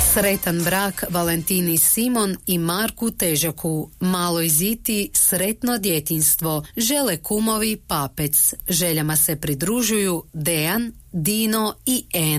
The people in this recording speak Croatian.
Sretan brak Valentini Simon i Marku Težaku. Maloj Ziti sretno djetinjstvo. Žele kumovi Papec. Željama se pridružuju Dejan, Dino i En.